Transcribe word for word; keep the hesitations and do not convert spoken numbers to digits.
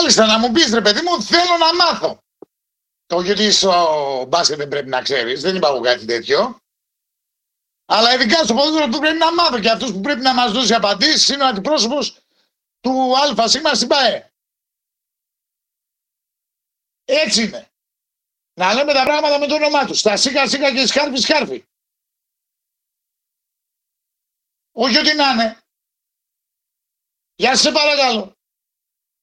Μάλιστα, να μου πεις ρε παιδί μου, θέλω να μάθω. Το γιατί στο μπάσκετ δεν πρέπει να ξέρεις, δεν είπα εγώ κάτι τέτοιο. Αλλά ειδικά στο ποδόσφαιρο που πρέπει να μάθω και αυτός που πρέπει να μας δώσει απαντήσεις είναι ο αντιπρόσωπος του ΑΣ στην ΠΑΕ. Έτσι είναι. Να λέμε τα πράγματα με το όνομά του. Στα σίκα σίκα και σκάρφι σκάρφι. Όχι ότι να είναι. Γεια σε παρακαλώ.